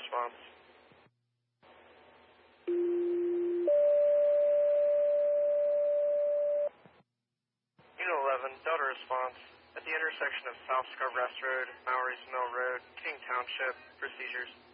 response. Unit 11, Delta response. At the intersection of South Scarborough Road, Mowry's Mill Road, King Township, procedures.